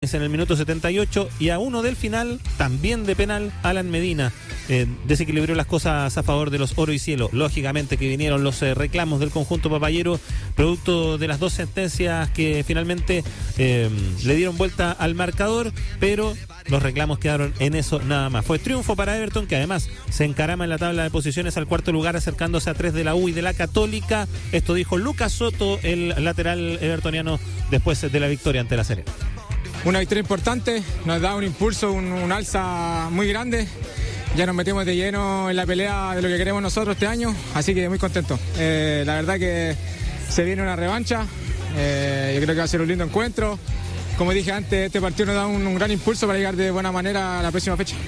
Vázquez en el minuto 78 y a uno del final, también de penal, Alan Medina desequilibró las cosas a favor de los Oro y Cielo. Lógicamente que vinieron los reclamos del conjunto papayero, producto de las dos sentencias que finalmente le dieron vuelta al marcador, pero los reclamos quedaron en eso nada más. Fue triunfo para Everton, que además se encarama en la tabla de posiciones al cuarto lugar, acercándose a 3 de la U y de la Católica. Esto dijo Lucas Soto, el lateral evertoniano, después de la victoria ante la Serena. Una victoria importante, nos da un impulso, un alza muy grande. Ya nos metemos de lleno en la pelea de lo que queremos nosotros este año, así que muy contento. La verdad que se viene una revancha, yo creo que va a ser un lindo encuentro. Como dije antes, este partido nos da un gran impulso para llegar de buena manera a la próxima fecha.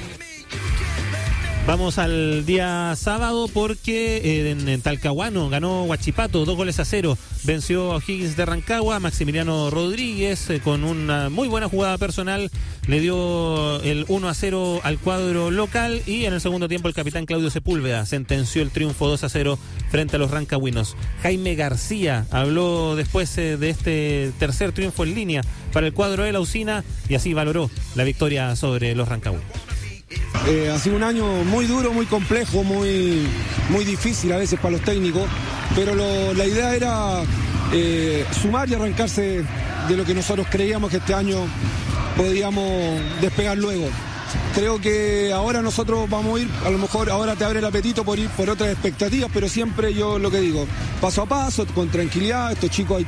Vamos al día sábado porque en Talcahuano ganó Huachipato 2-0. Venció a O'Higgins de Rancagua. Maximiliano Rodríguez con una muy buena jugada personal le dio el 1-0 al cuadro local, y en el segundo tiempo el capitán Claudio Sepúlveda sentenció el triunfo 2-0 frente a los rancagüinos. Jaime García habló después de este tercer triunfo en línea para el cuadro de la Usina y así valoró la victoria sobre los rancagüinos. Ha sido un año muy duro, muy complejo, muy difícil a veces para los técnicos, pero la idea era sumar y arrancarse de lo que nosotros creíamos que este año podíamos despegar luego. Creo que ahora nosotros vamos a ir, a lo mejor ahora te abre el apetito por ir por otras expectativas, pero siempre yo lo que digo, paso a paso, con tranquilidad. Estos chicos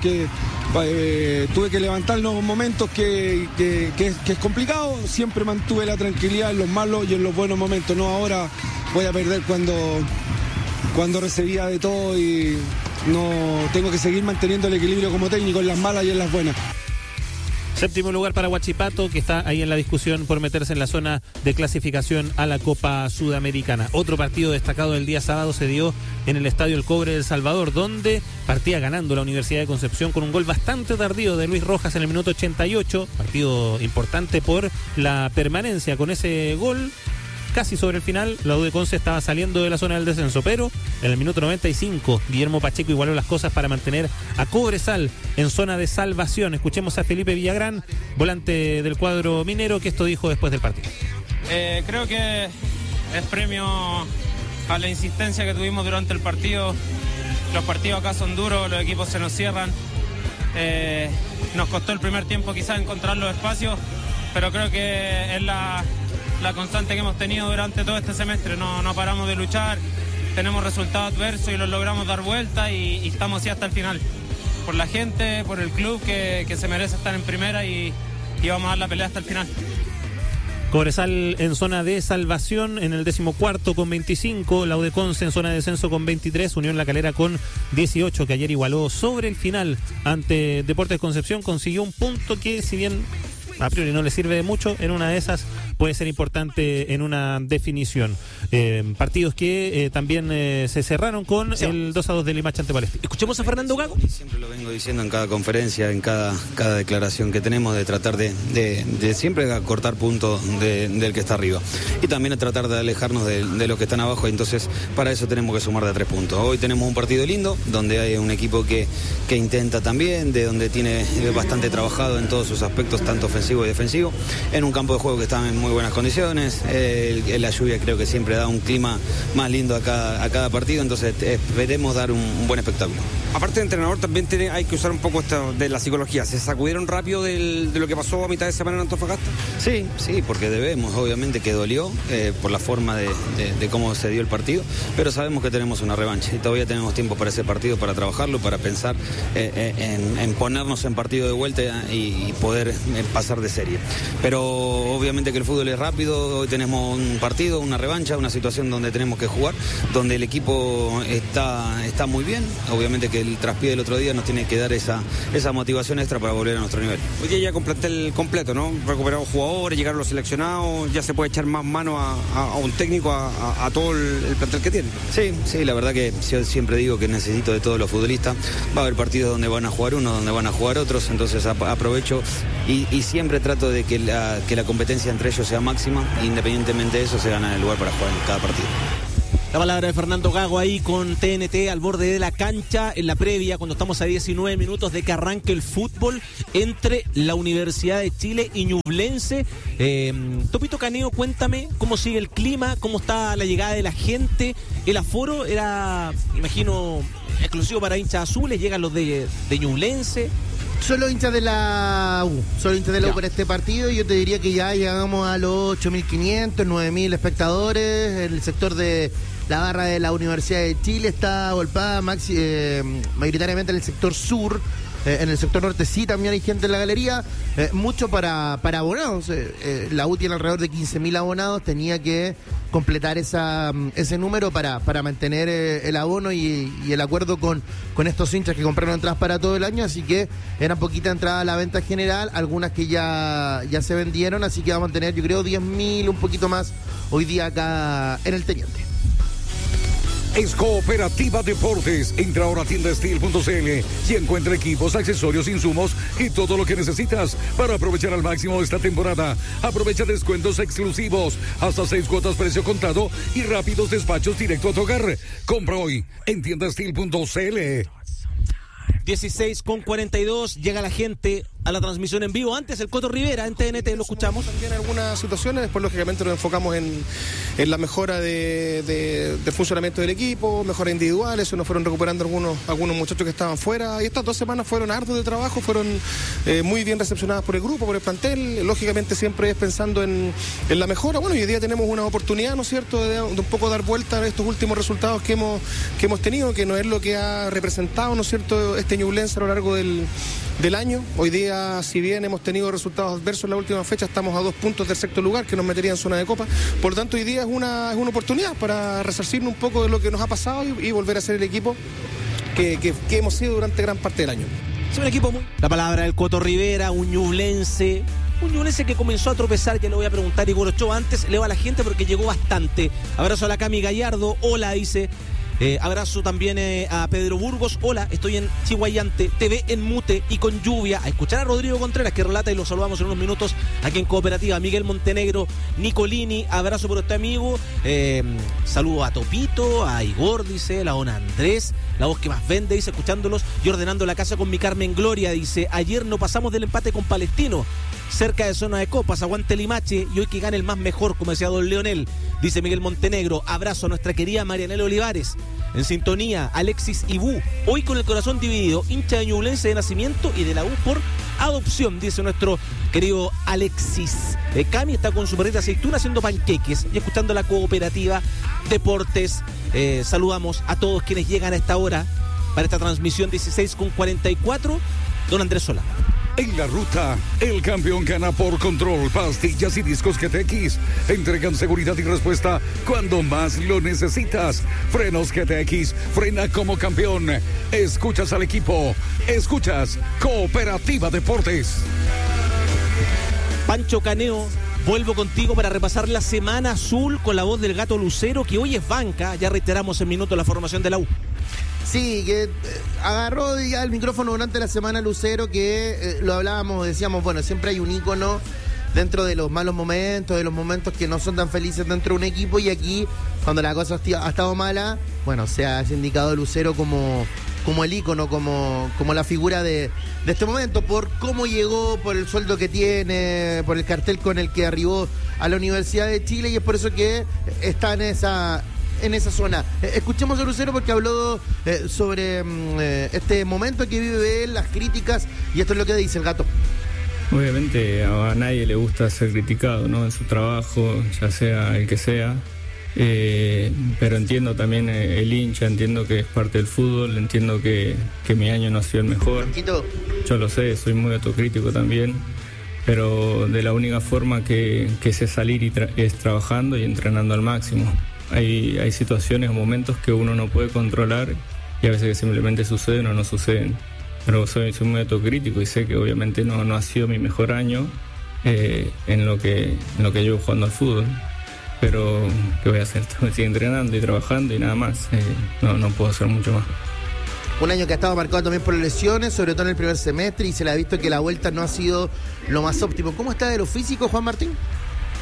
tuve que levantarlos en momentos que es complicado. Siempre mantuve la tranquilidad en los malos y en los buenos momentos. No, ahora voy a perder cuando recibía de todo, y no tengo que seguir manteniendo el equilibrio como técnico en las malas y en las buenas. Séptimo lugar para Huachipato, que está ahí en la discusión por meterse en la zona de clasificación a la Copa Sudamericana. Otro partido destacado del día sábado se dio en el Estadio El Cobre de El Salvador, donde partía ganando la Universidad de Concepción con un gol bastante tardío de Luis Rojas en el minuto 88. Partido importante por la permanencia. Con ese gol casi sobre el final, la U de Conce estaba saliendo de la zona del descenso, pero en el minuto 95 Guillermo Pacheco igualó las cosas para mantener a Cobresal en zona de salvación. Escuchemos a Felipe Villagrán, volante del cuadro minero, que esto dijo después del partido. Creo que es premio a la insistencia que tuvimos durante el partido. Los partidos acá son duros, los equipos se nos cierran. Nos costó el primer tiempo quizás encontrar los espacios, pero creo que es la constante que hemos tenido durante todo este semestre. No paramos de luchar, tenemos resultados adversos y los logramos dar vuelta, y estamos así hasta el final. Por la gente, por el club que se merece estar en primera, y vamos a dar la pelea hasta el final. Cobresal en zona de salvación en el 14º con 25, la U de Conce en zona de descenso con 23, Unión La Calera con 18, que ayer igualó sobre el final ante Deportes Concepción. Consiguió un punto que, si bien a priori no le sirve de mucho, en una de esas puede ser importante en una definición. Partidos que también se cerraron con el 2-2 de Limache ante Palestina. Escuchemos a Fernando Gago. Siempre lo vengo diciendo en cada conferencia, en cada declaración que tenemos, de tratar de siempre acortar puntos del que está arriba, y también a tratar de alejarnos de los que están abajo. Entonces, para eso tenemos que sumar de a 3 puntos. Hoy tenemos un partido lindo, donde hay un equipo que intenta también, de donde tiene bastante trabajado en todos sus aspectos, tanto ofensivo y defensivo, en un campo de juego que está en muy buenas condiciones. La lluvia creo que siempre da un clima más lindo a cada partido, entonces esperemos dar un buen espectáculo. Aparte de entrenador, también hay que usar un poco esto de la psicología. ¿Se sacudieron rápido de lo que pasó a mitad de semana en Antofagasta? Sí, porque debemos, obviamente que dolió por la forma de cómo se dio el partido, pero sabemos que tenemos una revancha y todavía tenemos tiempo para ese partido, para trabajarlo, para pensar en ponernos en partido de vuelta y poder pasar de serie. Pero obviamente que el fútbol es rápido. Hoy tenemos un partido, una revancha, una situación donde tenemos que jugar, donde el equipo está muy bien. Obviamente que el traspié del otro día nos tiene que dar esa motivación extra para volver a nuestro nivel. Hoy día ya con plantel completo, ¿no? Recuperaron jugadores, llegaron los seleccionados, ya se puede echar más mano a un técnico, a todo el plantel que tiene. Sí, la verdad que yo siempre digo que necesito de todos los futbolistas. Va a haber partidos donde van a jugar unos, donde van a jugar otros, entonces aprovecho y siempre trato de que la competencia entre ellos sea máxima, e independientemente de eso se gana el lugar para jugar en cada partido. La palabra de Fernando Gago ahí con TNT al borde de la cancha en la previa, cuando estamos a 19 minutos de que arranque el fútbol entre la Universidad de Chile y Ñublense. Topito Caneo, cuéntame cómo sigue el clima, cómo está la llegada de la gente. El aforo era, imagino, exclusivo para hinchas azules, llegan los de Ñublense. Solo hinchas de la U, U por este partido, y yo te diría que ya llegamos a los 8.500, 9.000 espectadores. El sector de la barra de la Universidad de Chile está golpeada mayoritariamente en el sector sur. En el sector norte sí también hay gente en la galería, mucho para abonados. La U tiene alrededor de 15.000 abonados, tenía que completar ese número para mantener el abono y el acuerdo con estos hinchas que compraron entradas para todo el año, así que eran poquitas entradas a la venta general, algunas que ya se vendieron, así que vamos a tener, yo creo, 10.000, un poquito más hoy día acá en el Teniente. Es Cooperativa Deportes. Entra ahora a tiendasteel.cl y encuentra equipos, accesorios, insumos y todo lo que necesitas para aprovechar al máximo esta temporada. Aprovecha descuentos exclusivos, hasta 6 cuotas precio contado y rápidos despachos directo a tu hogar. Compra hoy en tiendasteel.cl. 16:42, llega la gente a la transmisión en vivo. Antes el Coto Rivera en TNT, lo escuchamos. También algunas situaciones, después lógicamente nos enfocamos en la mejora de funcionamiento del equipo, mejora individual, eso nos fueron recuperando algunos muchachos que estaban fuera, y estas 2 semanas fueron arduas de trabajo, fueron muy bien recepcionadas por el grupo, por el plantel, lógicamente siempre es pensando en la mejora. Bueno, y hoy día tenemos una oportunidad, ¿no es cierto?, de un poco dar vuelta a estos últimos resultados que hemos tenido, que no es lo que ha representado, ¿no es cierto?, este Ñublense a lo largo del año. Hoy día, si bien hemos tenido resultados adversos en la última fecha, estamos a 2 puntos del sexto lugar, que nos metería en zona de copa. Por lo tanto, hoy día es una oportunidad para resarcirnos un poco de lo que nos ha pasado y volver a ser el equipo que hemos sido durante gran parte del año. Es un equipo La palabra del Coto Rivera, un Ñublense que comenzó a tropezar, ya le voy a preguntar Igor Ochoa. Antes leo a la gente porque llegó bastante. Abrazo a la Cami Gallardo, hola, dice. Abrazo también a Pedro Burgos. Hola, estoy en Chihuayante, TV en mute y con lluvia. A escuchar a Rodrigo Contreras, que relata, y lo saludamos en unos minutos aquí en Cooperativa. Miguel Montenegro, Nicolini, abrazo por este amigo. Saludo a Topito, a Igor, dice, la dona Andrés, la voz que más vende, dice, escuchándolos y ordenando la casa con mi Carmen Gloria, dice. Ayer no pasamos del empate con Palestino, cerca de zona de copas, aguante Limache, y hoy que gane el más mejor, como decía don Leonel, dice Miguel Montenegro. Abrazo a nuestra querida Marianela Olivares, en sintonía. Alexis Ibú, hoy con el corazón dividido, hincha de Ñublense de nacimiento y de la U por adopción, dice nuestro querido Alexis. Cami está con su perrita aceituna haciendo panqueques y escuchando la Cooperativa Deportes. Saludamos a todos quienes llegan a esta hora para esta transmisión 16:44. Don Andrés Solá. En la ruta, el campeón gana por control. Pastillas y discos GTX entregan seguridad y respuesta cuando más lo necesitas. Frenos GTX, frena como campeón. Escuchas al equipo, escuchas Cooperativa Deportes. Pancho Caneo, vuelvo contigo para repasar la semana azul con la voz del Gato Lucero, que hoy es banca. Ya reiteramos en minutos la formación de la U. Sí, que agarró ya el micrófono durante la semana Lucero, que lo hablábamos, decíamos, bueno, siempre hay un ícono dentro de los malos momentos, de los momentos que no son tan felices dentro de un equipo, y aquí, cuando la cosa ha estado mala, bueno, se ha indicado Lucero como el ícono, como la figura de este momento, por cómo llegó, por el sueldo que tiene, por el cartel con el que arribó a la Universidad de Chile, y es por eso que está en esa zona. Escuchemos a Lucero porque habló sobre este momento que vive él, las críticas, y esto es lo que dice el Gato. Obviamente a nadie le gusta ser criticado, ¿no?, en su trabajo, ya sea el que sea, pero entiendo también el hincha, entiendo que es parte del fútbol, entiendo que mi año no ha sido el mejor. Yo lo sé, soy muy autocrítico también, pero de la única forma que sé salir es trabajando y entrenando al máximo. Hay situaciones o momentos que uno no puede controlar y a veces que simplemente suceden o no suceden. Pero soy muy autocrítico y sé que obviamente no ha sido mi mejor año en lo que llevo jugando al fútbol. Pero ¿qué voy a hacer? Estoy entrenando y trabajando y nada más. No puedo hacer mucho más. Un año que ha estado marcado también por lesiones, sobre todo en el primer semestre, y se le ha visto que la vuelta no ha sido lo más óptimo. ¿Cómo está de lo físico, Juan Martín?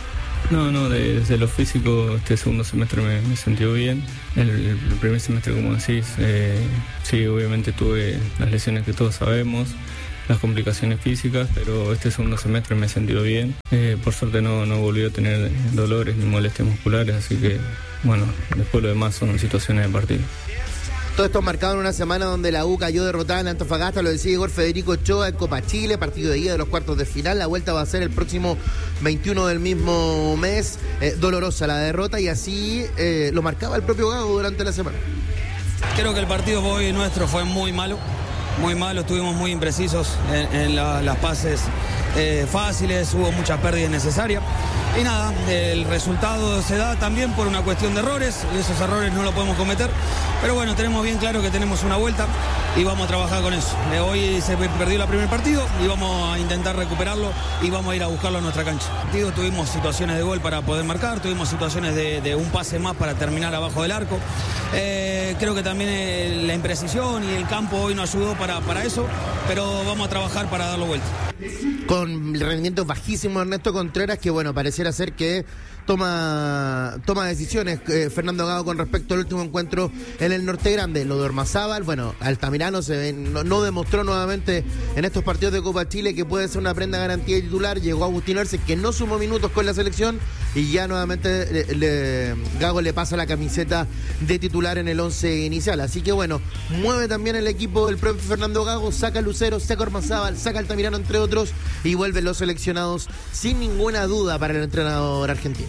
No, desde lo físico este segundo semestre me sentí bien. El primer semestre, como decís, sí, obviamente tuve las lesiones que todos sabemos, las complicaciones físicas, pero este segundo semestre me he sentido bien. Por suerte no volví a tener dolores ni molestias musculares, así que, bueno, después lo demás son situaciones de partido. Todo esto marcado en una semana donde la U cayó derrotada en Antofagasta, lo decía Igor Federico Ochoa en Copa Chile, partido de ida de los cuartos de final. La vuelta va a ser el próximo 21 del mismo mes. Dolorosa la derrota y así lo marcaba el propio Gago durante la semana. Creo que el partido hoy nuestro fue muy malo, estuvimos muy imprecisos en las pases fáciles, hubo muchas pérdidas innecesarias. Y nada, el resultado se da también por una cuestión de errores, esos errores no los podemos cometer, pero bueno, tenemos bien claro que tenemos una vuelta y vamos a trabajar con eso. Hoy se perdió el primer partido y vamos a intentar recuperarlo y vamos a ir a buscarlo a nuestra cancha. Tuvimos situaciones de gol para poder marcar, tuvimos situaciones de un pase más para terminar abajo del arco. Creo que también la imprecisión y el campo hoy nos ayudó para eso, pero vamos a trabajar para darlo vuelta. Con rendimientos bajísimos Ernesto Contreras, que bueno, pareciera ser que toma decisiones Fernando Gago con respecto al último encuentro en el Norte Grande. Lo de Ormazábal, bueno, Altamirano no demostró nuevamente en estos partidos de Copa Chile que puede ser una prenda garantía de titular. Llegó Agustín Arce, que no sumó minutos con la selección, y ya nuevamente Gago le pasa la camiseta de titular en el 11 inicial. Así que bueno, mueve también el equipo del propio Fernando Gago, saca a Lucero, saca a Ormazábal, saca a Altamirano, entre otros, y vuelven los seleccionados sin ninguna duda para el entrenador argentino.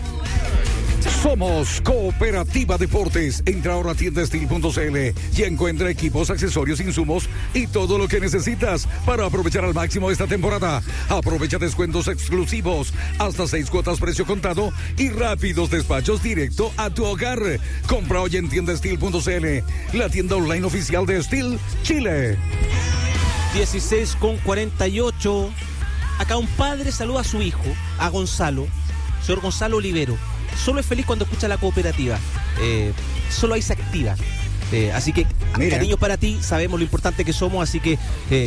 Somos Cooperativa Deportes. Entra ahora a tiendastil.cl y encuentra equipos, accesorios, insumos y todo lo que necesitas para aprovechar al máximo esta temporada. Aprovecha descuentos exclusivos, hasta 6 cuotas precio contado y rápidos despachos directo a tu hogar. Compra hoy en tiendastil.cl, la tienda online oficial de Steel Chile. 16:48. Acá un padre saluda a su hijo, a Gonzalo, señor Gonzalo Olivero. Solo es feliz cuando escucha la cooperativa. Solo ahí se activa. Así que, cariños para ti, sabemos lo importante que somos, así que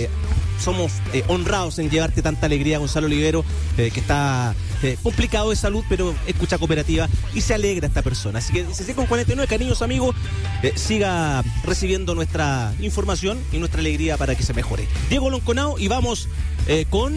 somos honrados en llevarte tanta alegría, Gonzalo Olivero, que está complicado de salud, pero escucha cooperativa y se alegra esta persona. Así que 16:49, cariños amigos, siga recibiendo nuestra información y nuestra alegría para que se mejore. Diego Lonconao, y vamos con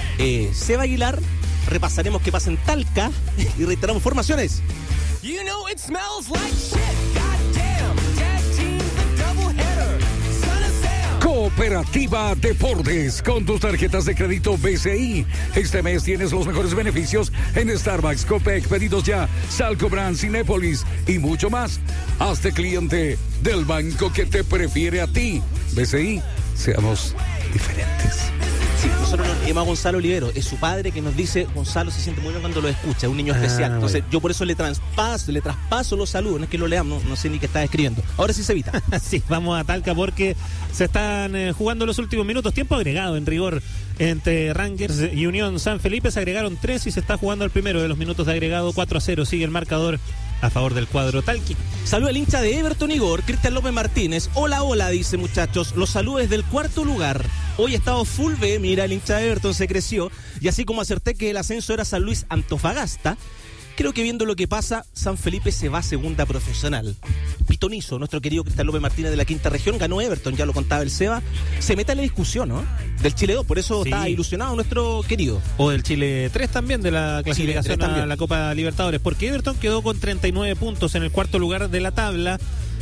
Seba Aguilar. Repasaremos qué pasa en Talca y reiteramos formaciones. You know it smells like shit. Goddamn. Tag team the doubleheader. Son of Sam. Cooperativa Deportes, con tus tarjetas de crédito BCI. Este mes tienes los mejores beneficios en Starbucks, Copec, Pedidos Ya, Salco Brand, Cinépolis y mucho más. Hazte cliente del banco que te prefiere a ti. BCI, seamos diferentes. Sí, nosotros nos llamamos Gonzalo Olivero, es su padre que nos dice, Gonzalo se siente muy bien cuando lo escucha, es un niño especial. Entonces bueno, yo por eso le traspaso los saludos, no es que lo leamos, no sé ni qué está escribiendo. Ahora sí se evita. Sí, vamos a Talca porque se están jugando los últimos minutos, tiempo agregado en rigor entre Rangers y Unión San Felipe. Se agregaron 3 y se está jugando el primero de los minutos de agregado. 4-0 sigue el marcador a favor del cuadro talqui. Saluda el hincha de Everton Igor, Cristian López Martínez. Hola, dice, muchachos, los saludos desde el cuarto lugar. Hoy he estado full B, mira, el hincha de Everton se creció. Y así como acerté que el ascenso era San Luis Antofagasta, creo que viendo lo que pasa, San Felipe se va a segunda profesional. Pitonizo, nuestro querido Cristian López Martínez de la quinta región, ganó Everton, ya lo contaba el Seba. Se mete en la discusión, ¿no? Del Chile 2, por eso sí, está ilusionado nuestro querido. O del Chile 3 también, de la clasificación a la Copa Libertadores, porque Everton quedó con 39 puntos en el cuarto lugar de la tabla,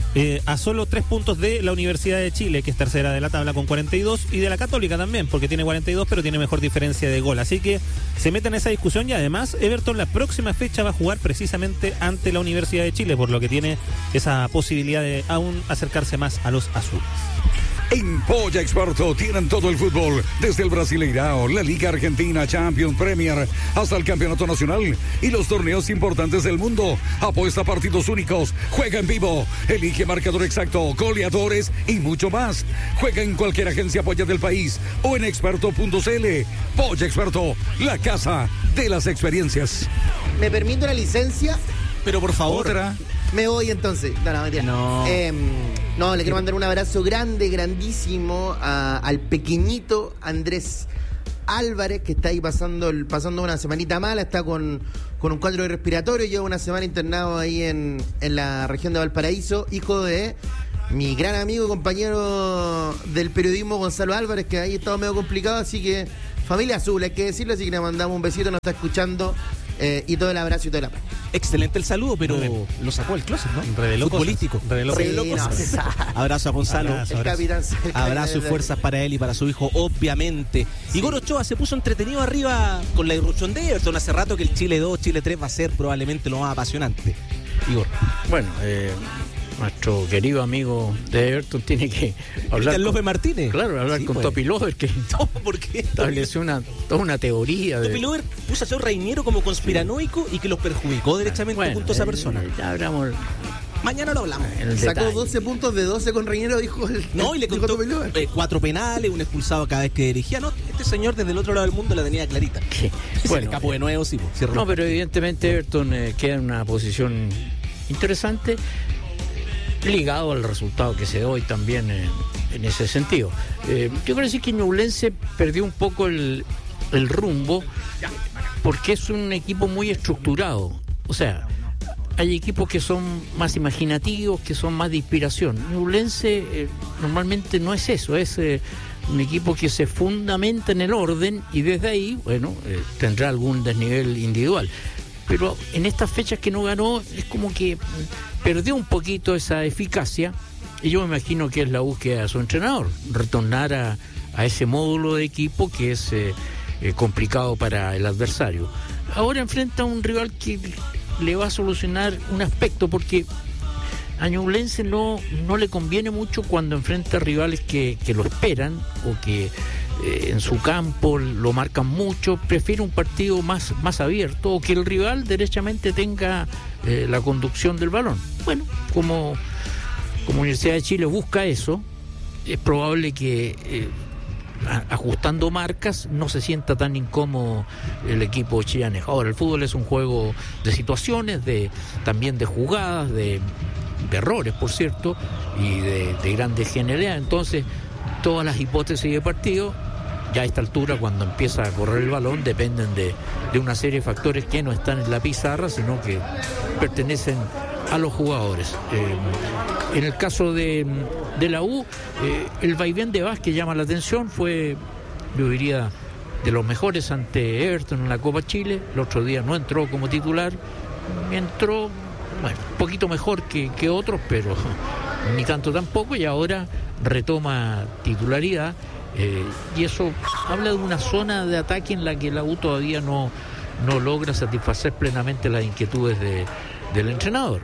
a solo 3 puntos de la Universidad de Chile, que es tercera de la tabla con 42, y de la Católica también, porque tiene 42, pero tiene mejor diferencia de gol. Así que se mete en esa discusión y además Everton la próxima fecha va a jugar precisamente ante la Universidad de Chile, por lo que tiene esa posibilidad de aún acercarse más a los azules. En Polla Experto tienen todo el fútbol, desde el Brasileirao, la Liga Argentina, Champions, Premier, hasta el Campeonato Nacional y los torneos importantes del mundo. Apuesta a partidos únicos, juega en vivo, elige marcador exacto, goleadores y mucho más. Juega en cualquier agencia Polla del país o en experto.cl. Polla Experto, la casa de las experiencias. ¿Me permite una licencia? Pero por favor. ¿Otra? Me voy entonces. No, le quiero mandar un abrazo grande, grandísimo al pequeñito Andrés Álvarez, que está ahí pasando una semanita mala, está con un cuadro respiratorio, lleva una semana internado ahí en la región de Valparaíso, hijo de mi gran amigo y compañero del periodismo Gonzalo Álvarez, que ahí estaba medio complicado, así que familia azul, hay que decirlo, así que le mandamos un besito, nos está escuchando, y todo el abrazo y toda la paz. Excelente el saludo, pero lo sacó del closet, ¿no? Reveló futbolístico. Reveló Sí, Abrazo a Gonzalo. El capitán. Abrazo y fuerzas para él y para su hijo, obviamente. Igor Ochoa se puso entretenido arriba con la irrupción de Everton. Hace rato que el Chile 2, Chile 3 va a ser probablemente lo más apasionante. Igor. Bueno, nuestro querido amigo de Everton tiene que hablar con López Martínez. Claro, hablar sí, con pues. Topi Lover, que ¿Por qué? estableció toda una teoría. Topi Lover puso a Cheo Reiniero como conspiranoico y que los perjudicó derechamente junto a esa persona. Ya hablamos. Mañana lo hablamos. Sacó 12 puntos de 12 con Reiniero, dijo el. No, y le contó 4 penales, un expulsado cada vez que dirigía. No, este señor desde el otro lado del mundo la tenía clarita. Bueno, el capo de nuevo, sí. No, pero evidentemente Everton queda en una posición interesante, ligado al resultado que se da hoy también en ese sentido. Yo quiero decir que Ñublense perdió un poco el rumbo, porque es un equipo muy estructurado. O sea, hay equipos que son más imaginativos, que son más de inspiración. Ñublense normalmente no es eso, es un equipo que se fundamenta en el orden y desde ahí, bueno, tendrá algún desnivel individual. Pero en estas fechas que no ganó, es como que perdió un poquito esa eficacia, y yo me imagino que es la búsqueda de su entrenador, retornar a ese módulo de equipo que es complicado para el adversario. Ahora enfrenta a un rival que le va a solucionar un aspecto, porque a Ñublense no le conviene mucho cuando enfrenta a rivales que lo esperan o que en su campo lo marcan mucho. Prefiere un partido más abierto, o que el rival derechamente tenga la conducción del balón. Bueno, como Universidad de Chile busca eso, es probable que ajustando marcas no se sienta tan incómodo el equipo chillanejo. Ahora, el fútbol es un juego de situaciones, también de jugadas, de errores, por cierto, y de grandes genialidades. Entonces, todas las hipótesis de partido, ya a esta altura, cuando empieza a correr el balón, dependen de una serie de factores que no están en la pizarra, sino que pertenecen a los jugadores. En el caso de la U, el vaivén de Vázquez llama la atención. Fue, yo diría, de los mejores ante Everton en la Copa Chile. El otro día no entró como titular, entró, bueno, un poquito mejor que otros, pero ni tanto tampoco, y ahora retoma titularidad. Y eso habla de una zona de ataque en la que la U todavía no logra satisfacer plenamente las inquietudes del entrenador.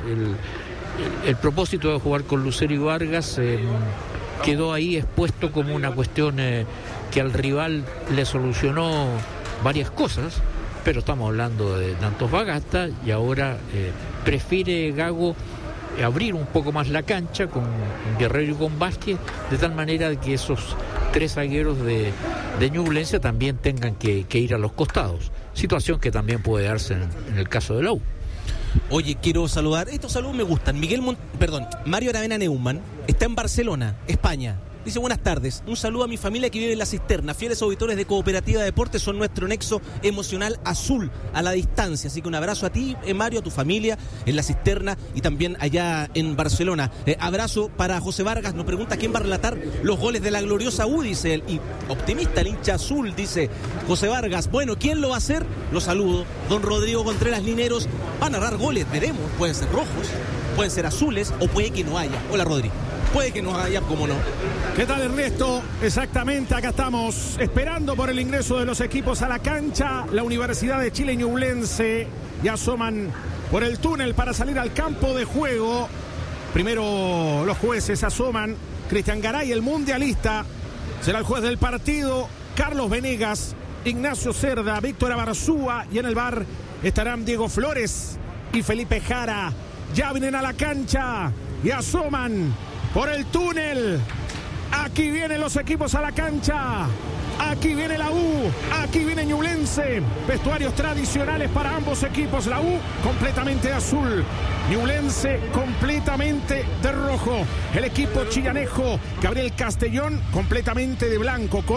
El propósito de jugar con Lucero y Vargas quedó ahí expuesto como una cuestión que al rival le solucionó varias cosas, pero estamos hablando de Antofagasta, y ahora prefiere Gago abrir un poco más la cancha con Guerrero y con Vázquez, de tal manera que esos tres zagueros de Ñublense también tengan que ir a los costados, situación que también puede darse en el caso de la U. Oye, quiero saludar, estos saludos me gustan. Mario Aravena Neumann está en Barcelona, España. Dice: buenas tardes, un saludo a mi familia que vive en La Cisterna. Fieles auditores de Cooperativa Deportes, son nuestro nexo emocional azul a la distancia. Así que un abrazo a ti, Mario, a tu familia en La Cisterna y también allá en Barcelona. Abrazo para José Vargas, nos pregunta quién va a relatar los goles de la gloriosa U, dice él. Y optimista, el hincha azul, dice José Vargas. Bueno, ¿quién lo va a hacer? Lo saludo. Don Rodrigo Contreras Lineros va a narrar goles, veremos. Pueden ser rojos, pueden ser azules o puede que no haya. Hola, Rodri. Puede que no haya, cómo no. ¿Qué tal, Ernesto? Exactamente, acá estamos esperando por el ingreso de los equipos a la cancha. La Universidad de Chile y Ñublense ya asoman por el túnel para salir al campo de juego. Primero los jueces asoman. Cristian Garay, el mundialista, será el juez del partido. Carlos Venegas, Ignacio Cerda, Víctor Abarzúa, y en el VAR estarán Diego Flores y Felipe Jara. Ya vienen a la cancha y asoman por el túnel. Aquí vienen los equipos a la cancha. Aquí viene la U. Aquí viene Ñublense. Vestuarios tradicionales para ambos equipos. La U completamente de azul. Ñublense completamente de rojo. El equipo chillanejo, Gabriel Castellón, completamente de blanco, con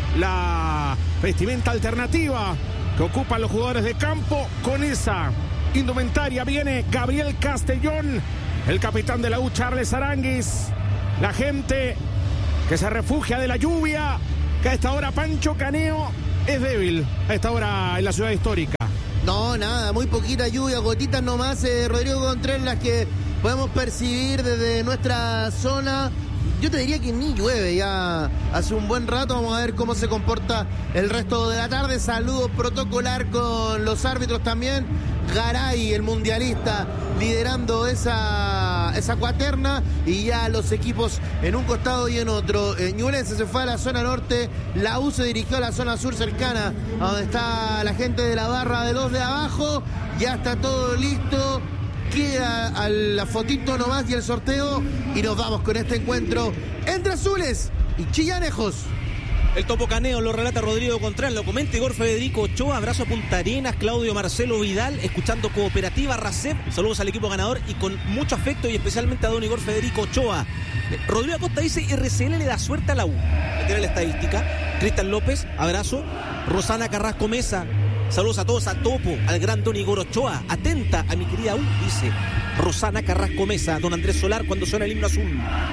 la vestimenta alternativa que ocupan los jugadores de campo. Con esa indumentaria viene Gabriel Castellón, el capitán de la U, Charles Aranguis. La gente que se refugia de la lluvia, que a esta hora Pancho Caneo es débil, a esta hora en la ciudad histórica. No, nada, muy poquita lluvia, gotitas nomás, Rodrigo Contreras, las que podemos percibir desde nuestra zona. Yo te diría que ni llueve ya hace un buen rato. Vamos a ver cómo se comporta el resto de la tarde. Saludo protocolar con los árbitros también. Garay, el mundialista, liderando esa cuaterna, y ya los equipos en un costado y en otro. Ñublense se fue a la zona norte, la U se dirigió a la zona sur cercana, a donde está la gente de la barra de los de abajo. Ya está todo listo. Queda a la fotito nomás y el sorteo, y nos vamos con este encuentro entre azules y chillanejos. El Topo Caneo lo relata Rodrigo Contreras, lo comenta Igor Federico Ochoa. Abrazo a Punta Arenas, Claudio Marcelo Vidal, escuchando Cooperativa Racep. Saludos al equipo ganador y con mucho afecto, y especialmente a don Igor Federico Ochoa. Rodrigo Acosta dice: RCL le da suerte a la U. Le tiene la estadística. Cristian López, abrazo. Rosana Carrasco Mesa, saludos a todos, a Topo, al gran don Igor Ochoa. Atenta a mi querida U, dice Rosana Carrasco Mesa. Don Andrés Solar, cuando suena el himno azul.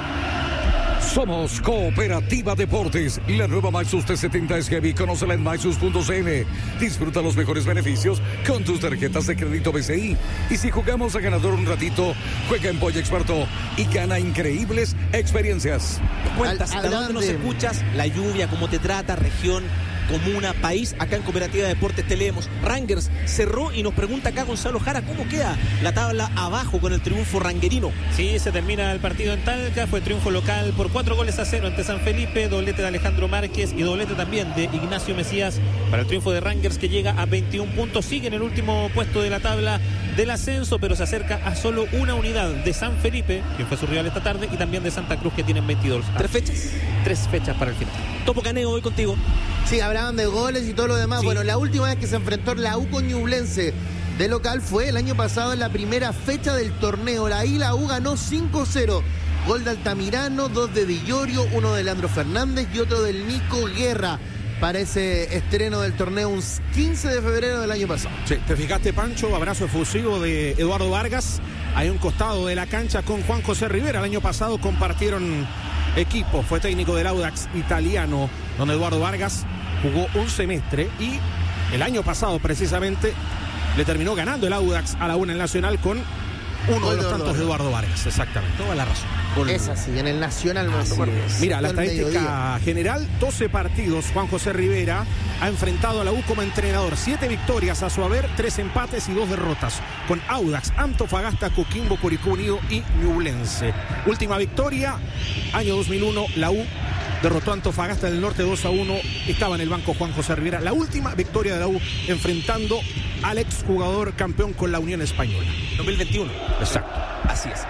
Somos Cooperativa Deportes. La nueva Maxus T70 es heavy. Conócela en maxus.cl. Disfruta los mejores beneficios con tus tarjetas de crédito BCI. Y si jugamos a ganador un ratito, juega en Polla Experto y gana increíbles experiencias. Cuentas, ¿a dónde nos escuchas? La lluvia, cómo te trata, región, comuna, país. Acá en Cooperativa Deportes te leemos. Rangers cerró, y nos pregunta acá Gonzalo Jara: ¿cómo queda la tabla abajo con el triunfo ranguerino? Sí, se termina el partido en Talca. Fue triunfo local por 4-0 ante San Felipe. Doblete de Alejandro Márquez y doblete también de Ignacio Mesías para el triunfo de Rangers, que llega a 21 puntos. Sigue en el último puesto de la tabla del ascenso, pero se acerca a solo una unidad de San Felipe, quien fue su rival esta tarde, y también de Santa Cruz, que tienen 22. 3 fechas. 3 fechas para el final. Topo Caneo, voy contigo. Sí, hablaban de goles y todo lo demás. Sí. Bueno, la última vez que se enfrentó la U con Ñublense de local fue el año pasado, en la primera fecha del torneo. Ahí la U ganó 5-0. Gol de Altamirano, 2 de Villorio, 1 de Leandro Fernández y otro del Nico Guerra, para ese estreno del torneo un 15 de febrero del año pasado. Sí, te fijaste, Pancho, abrazo efusivo de Eduardo Vargas, ahí a un costado de la cancha con Juan José Rivera. El año pasado compartieron equipo, fue técnico del Audax italiano, donde Eduardo Vargas jugó un semestre, y el año pasado precisamente le terminó ganando el Audax a la U en el Nacional con uno de los tantos de Eduardo Vargas. Exactamente. Toda la razón. Es así, en el Nacional. Mira, la estadística general: 12 partidos. Juan José Rivera ha enfrentado a la U como entrenador. 7 victorias a su haber, 3 empates y 2 derrotas. Con Audax, Antofagasta, Coquimbo, Curicó Unido y Ñublense. Última victoria, año 2001, la U derrotó a Antofagasta del Norte 2-1. Estaba en el banco Juan José Rivera. La última victoria de la U enfrentando al exjugador campeón con la Unión Española. 2021. Exacto. Así es.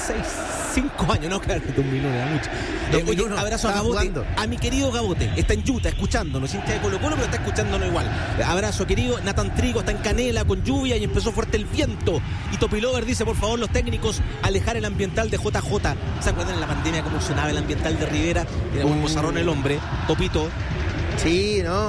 5 años, no, claro, 2001 era mucho. Oye, abrazo a Gabote, jugando. A mi querido Gabote, está en Utah escuchándonos, hincha de Colo Colo, pero está escuchándonos igual. Abrazo, querido. Nathan Trigo está en Canela con lluvia y empezó fuerte el viento. Y Topilover dice: por favor, los técnicos, alejar el ambiental de JJ. ¿Se acuerdan en la pandemia cómo sonaba el ambiental de Rivera? Era un bozarrón el hombre. Topito. Sí, no,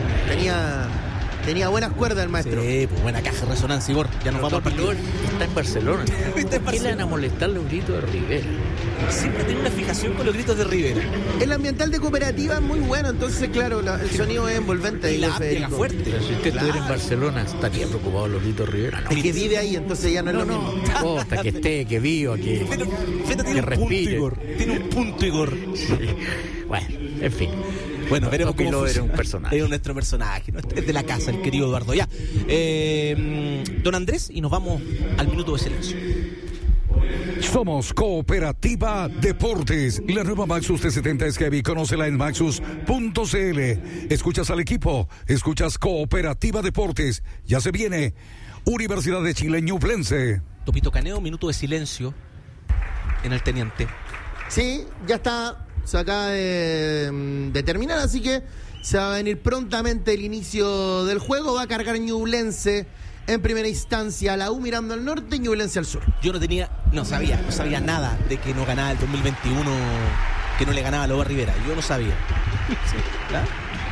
tenía buenas cuerdas el maestro. Sí, pues buena caja de resonancia, Igor. Ya nos vamos al partido. Está en Barcelona. ¿Por qué le van a molestar los gritos de Rivera? Siempre tiene una fijación con los gritos de Rivera. El ambiental de Cooperativa es muy bueno, entonces claro, el sonido es envolvente. Y la pega fuerte. Pero si usted estuviera en Barcelona, estaría preocupado los gritos de Rivera. No. Es que vive ahí, entonces ya no es lo mismo. No, hasta que esté, que viva, que respire. Tiene un punto, Igor. Sí. Bueno, en fin. Bueno, veremos cómo era un personaje. Era nuestro personaje, ¿no? Es de la casa, el querido Eduardo. Ya. Don Andrés, y nos vamos al minuto de silencio. Somos Cooperativa Deportes. La nueva Maxus T70 es heavy. Conócela en maxus.cl. Escuchas al equipo, escuchas Cooperativa Deportes. Ya se viene Universidad de Chile, Ñublense. Topito Caneo, minuto de silencio en el Teniente. Sí, ya está. Se acaba de terminar, así que se va a venir prontamente el inicio del juego. Va a cargar Ñublense en primera instancia, la U mirando al norte y Ñublense al sur. Yo no sabía nada de que no ganaba el 2021, que no le ganaba a Loba Rivera. Yo no sabía. Sí, ¿verdad?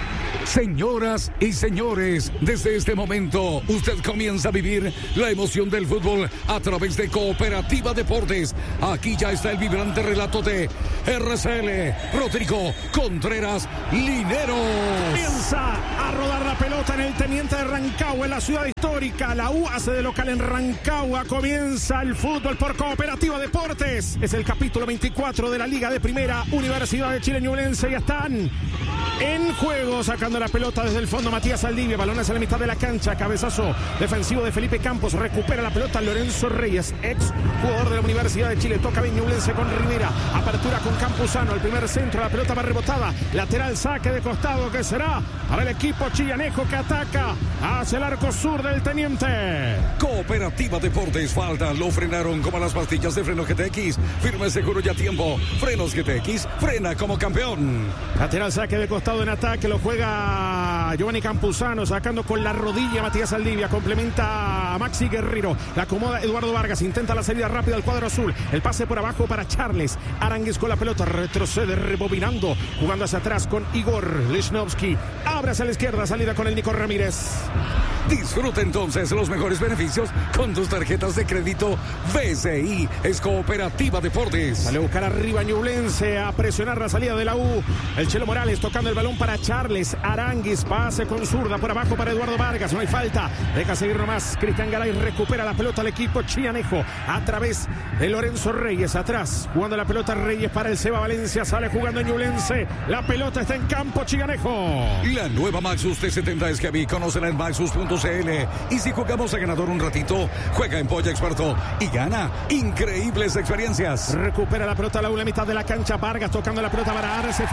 Señoras y señores, desde este momento usted comienza a vivir la emoción del fútbol a través de Cooperativa Deportes. Aquí ya está el vibrante relato de RCL, Rodrigo Contreras Linero. Comienza a rodar la pelota en el Teniente de Rancagua, en la ciudad histórica. La U hace de local en Rancagua. Comienza el fútbol por Cooperativa Deportes. Es el capítulo 24 de la Liga de Primera. Universidad de Chile Ñublense ya están en juego, sacando la pelota desde el fondo Matías Saldivia. Balones en la mitad de la cancha. Cabezazo defensivo de Felipe Campos. Recupera la pelota Lorenzo Reyes, ex jugador de la Universidad de Chile. Toca bien Ñublense con Rivera. Apertura con Campuzano. El primer centro. La pelota va rebotada. Lateral, saque de costado que será para el equipo chillanejo que ataca hacia el arco sur del Teniente. Cooperativa Deportes, falta. Lo frenaron como las pastillas de freno GTX. Firme, seguro y a tiempo. Frenos GTX. Frena como campeón. Lateral, saque de costado en ataque, lo juega Giovanni Campuzano, sacando con la rodilla Matías Saldivia, complementa a Maxi Guerrero, la acomoda Eduardo Vargas, intenta la salida rápida al cuadro azul, el pase por abajo para Charles Aránguiz con la pelota, retrocede rebobinando, jugando hacia atrás con Igor Lichnowsky, abre hacia la izquierda, salida con el Nico Ramírez. Disfruta entonces los mejores beneficios con tus tarjetas de crédito BCI. Es Cooperativa Deportes. Sale a buscar arriba Ñublense, a presionar la salida de la U. El Chelo Morales tocando el balón para Charles Aránguiz. Pase con zurda por abajo para Eduardo Vargas. No hay falta. Deja seguir nomás. Cristian Garay recupera la pelota al equipo chianejo a través de Lorenzo Reyes. Atrás, jugando la pelota Reyes para el Seba Valencia. Sale jugando Ñublense. La pelota está en campo chianejo. La nueva Maxus T70 es Heavy. Conócela en Maxus.cl. Y si jugamos a ganador un ratito, juega en Polla Experto y gana increíbles experiencias. Recupera la pelota a la una mitad de la cancha. Vargas tocando la pelota para Arce.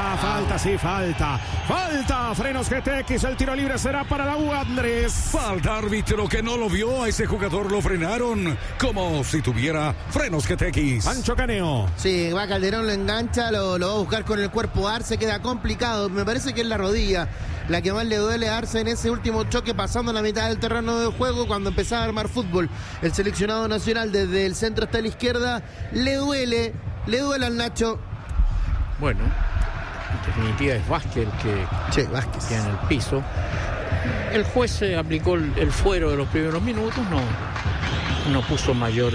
Falta. Frenos GTX. El tiro libre será para la U, Andrés. Falta, árbitro, que no lo vio. A ese jugador lo frenaron como si tuviera frenos GTX. Pancho Caneo. Sí, va Calderón, lo engancha, lo va a buscar con el cuerpo Arce. Queda complicado. Me parece que es la rodilla la que más le duele a Arce en ese último choque, pasando la mitad del terreno de juego cuando empezaba a armar fútbol. El seleccionado nacional desde el centro hasta la izquierda le duele al Nacho. Bueno, en definitiva es Vázquez el que Vázquez queda en el piso. El juez aplicó el fuero de los primeros minutos, no puso mayor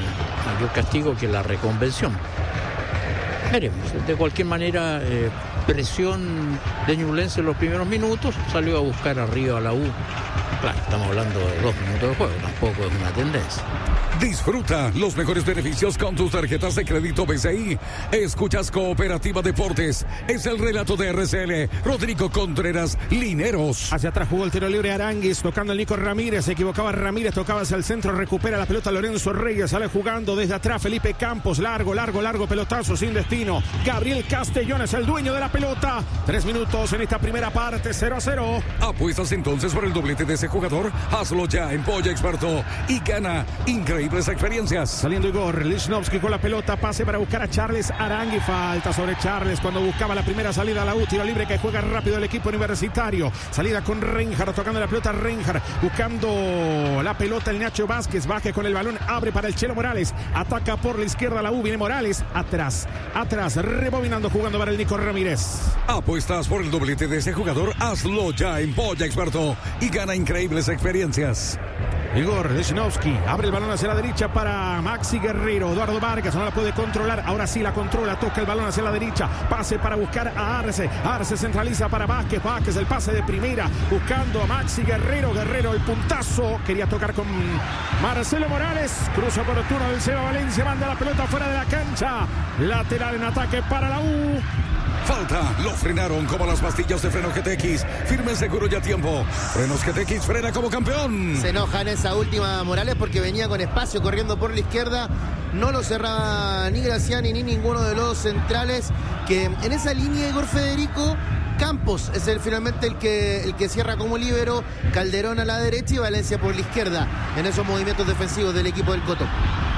castigo que la reconvención. Veremos. De cualquier manera, presión de Ñublense en los primeros minutos, salió a buscar arriba a la U. Claro, estamos hablando de 2 minutos de juego, tampoco es una tendencia. Disfruta los mejores beneficios con tus tarjetas de crédito BCI. Escuchas Cooperativa Deportes. Es el relato de RCL, Rodrigo Contreras Lineros. Hacia atrás jugó el tiro libre Aránguiz, tocando el Nico Ramírez. Se equivocaba Ramírez, tocaba hacia el centro, recupera la pelota Lorenzo Reyes. Sale jugando desde atrás Felipe Campos. Largo, pelotazo sin destino. Gabriel Castellón es el dueño de la pelota. 3 minutos en esta primera parte, 0-0. ¿Apuestas entonces por el doblete de ese jugador? Hazlo ya en Polla Experto y gana increíbles experiencias. Saliendo Igor Lichnowsky con la pelota, pase para buscar a Charles Aránguiz. Falta sobre Charles cuando buscaba la primera salida a la U. Tiro libre que juega rápido el equipo universitario. Salida con Reinhardt, tocando la pelota Reinhardt, buscando la pelota el Nacho Vázquez. Vázquez con el balón, abre para el Chelo Morales. Ataca por la izquierda la U, viene Morales. Atrás, rebobinando, jugando para el Nico Ramírez. ¿Apuestas por el doblete de ese jugador? Hazlo ya en Polla Experto y gana increíbles experiencias. Igor Lichnowsky abre el balón hacia la derecha para Maxi Guerrero. Eduardo Vargas no la puede controlar. Ahora sí la controla. Toca el balón hacia la derecha. Pase para buscar a Arce. Arce centraliza para Vázquez. Vázquez el pase de primera. Buscando a Maxi Guerrero. Guerrero el puntazo. Quería tocar con Marcelo Morales. Cruzo oportuno del Seba Valencia. Manda la pelota fuera de la cancha. Lateral en ataque para la U. Falta, lo frenaron como las pastillas de freno GTX. Firme, seguro y a tiempo. Frenos GTX, frena como campeón. Se enoja en esa última Morales porque venía con espacio corriendo por la izquierda. No lo cerraba ni Graciani ni ninguno de los centrales. Que en esa línea, Igor Federico, Campos es finalmente el que cierra como líbero. Calderón a la derecha y Valencia por la izquierda en esos movimientos defensivos del equipo del Coto.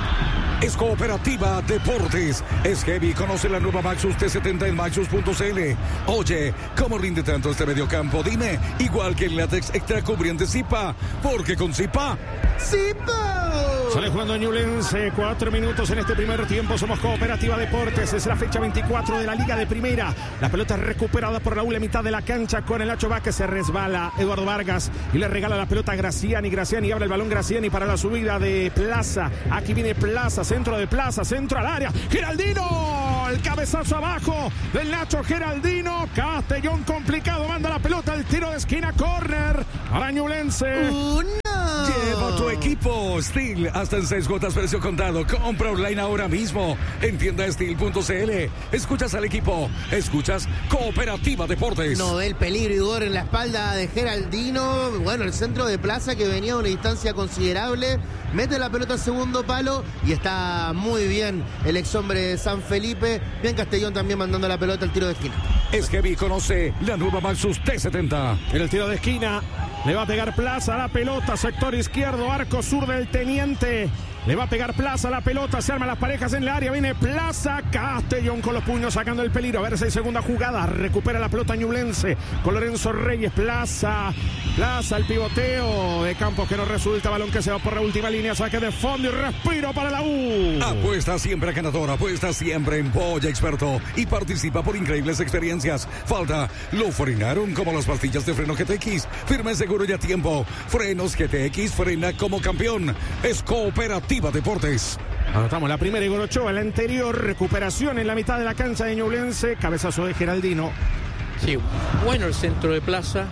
Es Cooperativa Deportes. Es Heavy. Conoce la nueva Maxus T70 en Maxus.cl. Oye, ¿cómo rinde tanto este mediocampo? Dime, igual que el látex extra cubriente Zipa. Porque con Zipa... ¡Zipa! Sale jugando Ñublense, 4 minutos en este primer tiempo. Somos Cooperativa Deportes, es la fecha 24 de la Liga de Primera. La pelota es recuperada por Raúl en mitad de la cancha con el Nacho Vázquez. Se resbala Eduardo Vargas y le regala la pelota a Graciani. Graciani abre el balón, Graciani para la subida de Plaza. Aquí viene Plaza, centro de Plaza, centro al área. Geraldino, el cabezazo abajo del Nacho Geraldino. Castellón complicado, manda la pelota, el tiro de esquina, córner para Ñublense. Lleva tu equipo Steel hasta en 6 cuotas precio contado. Compra online ahora mismo en tiendasteel.cl. Escuchas al equipo, escuchas Cooperativa Deportes. No ve el peligro, Igor, en la espalda de Geraldino. Bueno, el centro de Plaza que venía a una distancia considerable. Mete la pelota al segundo palo y está muy bien el ex hombre de San Felipe. Bien Castellón también mandando la pelota al tiro de esquina. Es que vi conoce la nueva Maxus T70. En el tiro de esquina le va a pegar Plaza a la pelota, sector izquierdo, arco sur del Teniente. Le va a pegar Plaza a la pelota, se arman las parejas en el área, viene Plaza, Castellón con los puños sacando el peligro. A ver si hay segunda jugada, recupera la pelota Ñublense con Lorenzo Reyes. Plaza, el pivoteo de Campos que no resulta, balón que se va por la última línea, saque de fondo y respiro para la U. Apuesta siempre ganadora, apuesta siempre en Polla Experto y participa por increíbles experiencias. Falta, lo frenaron como las pastillas de freno GTX, firme, seguro y a tiempo. Frenos GTX, frena como campeón. Es Cooperativa Deportes. Anotamos la primera, Igor Ochoa, en la anterior, recuperación en la mitad de la cancha de Ñublense, cabezazo de Geraldino. Sí, bueno el centro de Plaza,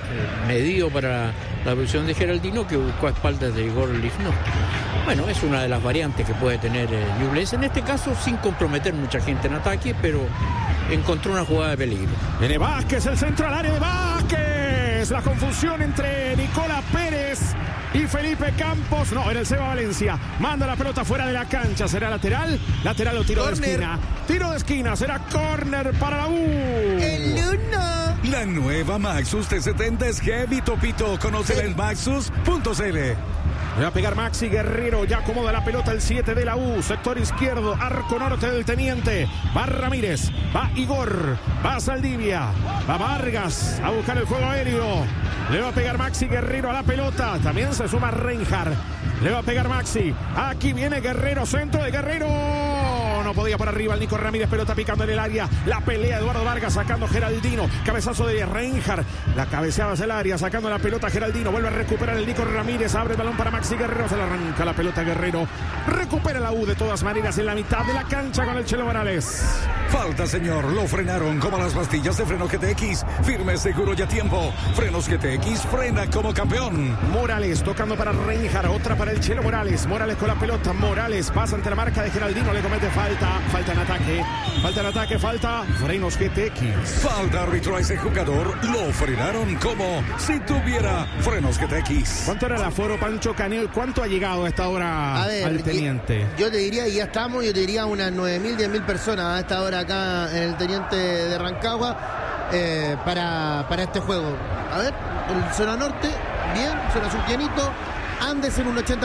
medido para la posición de Geraldino, que buscó a espaldas de Igor Lichnowsky. Bueno, es una de las variantes que puede tener Ñublense, en este caso sin comprometer mucha gente en ataque, pero encontró una jugada de peligro. Viene Vázquez, el centro al área de Vázquez. La confusión entre Nicolás Pérez y Felipe Campos. No, era el Seba Valencia. Manda la pelota fuera de la cancha. ¿Será lateral? Lateral o tiro de esquina. Tiro de esquina. Será córner para la U. El uno. La nueva Maxus T70 es heavy, topito. Conócela en maxus.cl. Le va a pegar Maxi Guerrero, ya acomoda la pelota el 7 de la U, sector izquierdo, arco norte del Teniente, va Ramírez, va Igor, va Saldivia, va Vargas a buscar el juego aéreo, le va a pegar Maxi Guerrero a la pelota, también se suma Reinhardt, le va a pegar Maxi, aquí viene Guerrero, centro de Guerrero, no podía por arriba el Nico Ramírez, pelota picando en el área, la pelea Eduardo Vargas sacando Geraldino, cabezazo de Reinhardt, la cabeceada hacia el área, sacando la pelota Geraldino, vuelve a recuperar el Nico Ramírez, abre el balón para Maxi Guerrero, se le arranca la pelota Guerrero, recupera la U de todas maneras en la mitad de la cancha con el Chelo Morales. Falta, señor, lo frenaron como las pastillas de freno GTX, firme, seguro y a tiempo. Frenos GTX, frena como campeón. Morales tocando para Reinhardt, otra para el Chelo Morales, Morales con la pelota, Morales pasa ante la marca de Geraldino, le comete falta en ataque, falta frenos GTX. Falta, árbitro, a ese jugador, lo frenaron como si tuviera frenos GTX. ¿Cuánto era el aforo, Pancho Canel? ¿Cuánto ha llegado a esta hora al Teniente? Yo te diría, y ya estamos, yo te diría unas 9.000, 10.000 personas a esta hora acá en el Teniente de Rancagua para este juego. A ver, el zona norte, bien, zona sur llenito, Andes en un 80%.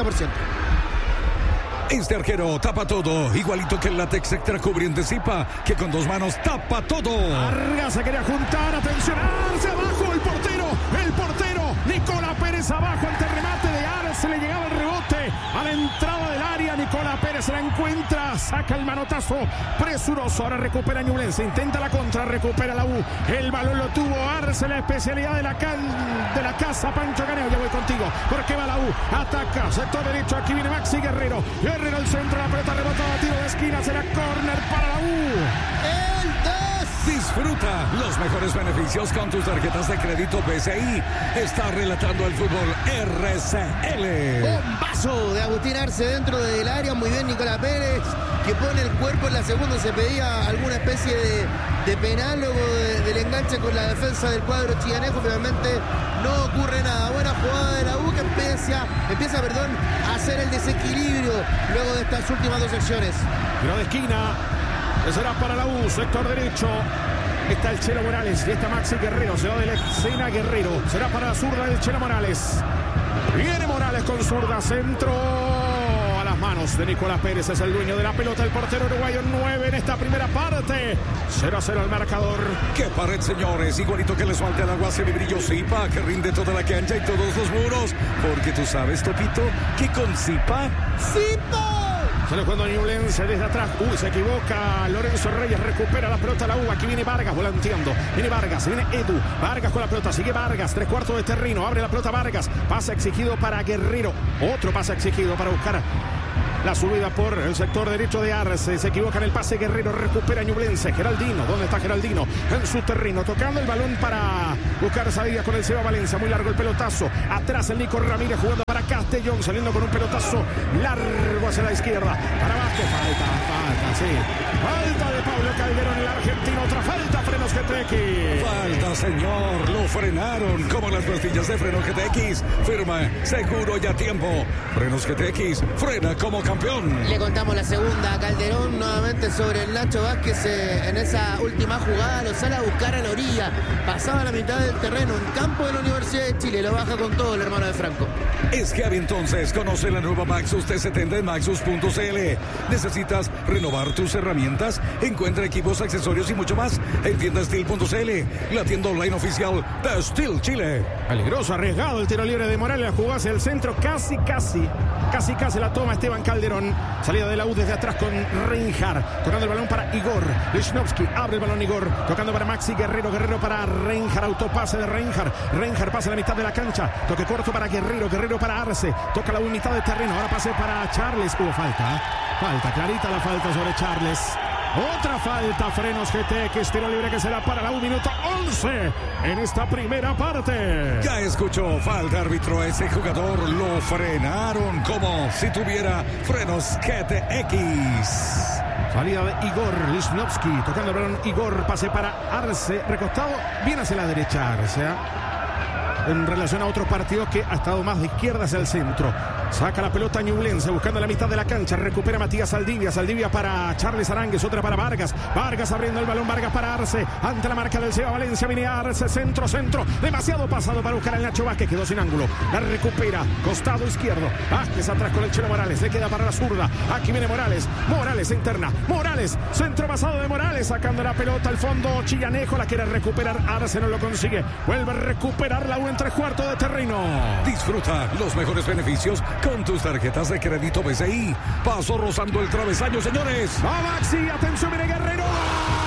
Este arquero tapa todo, igualito que el látex extra cubriente Zipa, que con 2 manos tapa todo. Vargas se quería juntar, atención, Arce abajo, el portero, Nicolás Pérez abajo ante el remate de Arce, le llegaba el rebote a la entrada del área, Nicolás Pérez la encuentra, saca el manotazo presuroso, ahora recupera Ñublense, intenta la contra, recupera la U, el balón lo tuvo Arce, la especialidad de la casa, Pancho Caneo, ya voy contigo, porque va la U, ataca, sector derecho, aquí viene Maxi Guerrero al centro, la pelota rebotada, tiro de esquina, será córner para la U. El 2. Disfruta los mejores beneficios con tus tarjetas de crédito BCI. Está relatando el fútbol RCL. Bombazo de Agustín Arce dentro del área, muy bien Nicolás Pérez, que pone el cuerpo en la segunda, se pedía alguna especie de penal luego del enganche con la defensa del cuadro chiganejo, finalmente no ocurre nada. Buena jugada de la U que empieza a hacer el desequilibrio luego de estas últimas 2 secciones. Tiro de esquina, será para la U, sector derecho. Está el Chelo Morales y está Maxi Guerrero, se va de la escena Guerrero, será para la zurda del Chelo Morales. Viene Morales con zurda, centro a las manos de Nicolás Pérez, es el dueño de la pelota, el portero uruguayo. 9 en esta primera parte, 0-0 el marcador. ¡Qué pared, señores! Igualito que les falta el agua semibrillosipa Zipa, que rinde toda la cancha y todos los muros. Porque tú sabes, Topito, que con Zipa... ¡Zipa! Sale jugando Ñublense desde atrás. Se equivoca Lorenzo Reyes. Recupera la pelota la U. Aquí viene Vargas volanteando. Viene Vargas, viene Edu. Vargas con la pelota. Sigue Vargas. 3/4 de terreno. Abre la pelota Vargas. Pase exigido para Guerrero. Otro pase exigido para buscar la subida por el sector derecho de Arce. Se equivoca en el pase Guerrero. Recupera Ñublense. Geraldino. ¿Dónde está Geraldino? En su terreno. Tocando el balón para buscar salida con el Seba Valencia. Muy largo el pelotazo. Atrás el Nico Ramírez jugando para Castellón. Saliendo con un pelotazo largo hacia la izquierda. Para Vázquez. Falta, sí. Falta de Pablo Calderón, el argentino. Otra falta, Frenos GTX. Falta, señor. Lo frenaron como las pastillas de Frenos GTX. Firma, seguro y a tiempo. Frenos GTX, frena como campeón. Le contamos la segunda a Calderón, nuevamente sobre el Nacho Vázquez. En esa última jugada lo sale a buscar a la orilla. Pasaba la mitad del terreno en campo de la Universidad de Chile. Lo baja con todo el hermano de Franco. Es que entonces conoce la nueva Maxus T70 en Maxus.cl. ¿Necesitas renovar tus herramientas? Encuentra equipos, accesorios y mucho más en tiendasteel.cl, la tienda online oficial de Steel Chile. Peligroso, arriesgado el tiro libre de Morales. La jugada hacia el centro, casi la toma Esteban Calderón. Salida de la U desde atrás con Reinhardt. Tocando el balón para Igor Lichnowsky. Abre el balón Igor. Tocando para Maxi Guerrero. Guerrero para Reinhardt. Autopase de Reinhardt. Reinhardt pasa a la mitad de la cancha. Toque corto para Guerrero. Guerrero para Arce. Toca la mitad de terreno. Ahora pase para Charles. Hubo falta. Falta, clarita la falta sobre Charles. Otra falta, Frenos GTX, tiro libre que será para la U, minuto 11 en esta primera parte. Ya escuchó, falta árbitro, ese jugador lo frenaron como si tuviera Frenos GTX. Salida de Igor Lichnowsky, tocando el balón Igor, pase para Arce, recostado, bien hacia la derecha Arce, en relación a otros partidos que ha estado más de izquierda hacia el centro. Saca la pelota Ñublense buscando la mitad de la cancha. Recupera Matías Saldivia. Saldivia para Charles Aránguez. Otra para Vargas. Vargas abriendo el balón. Vargas para Arce. Ante la marca del Seba Valencia. Viene Arce. Centro. Demasiado pasado para buscar al Nacho Vázquez. Quedó sin ángulo. La recupera. Costado izquierdo. Vázquez atrás con el Chelo Morales. Le queda para la zurda. Aquí viene Morales. Morales interna. Morales. Centro pasado de Morales. Sacando la pelota al fondo. Chillanejo la quiere recuperar. Arce no lo consigue. Vuelve a recuperar la U en 3/4 de terreno. Disfruta los mejores beneficios con tus tarjetas de crédito BCI. Paso rozando el travesaño, señores. Va Maxi, atención, viene Guerrero.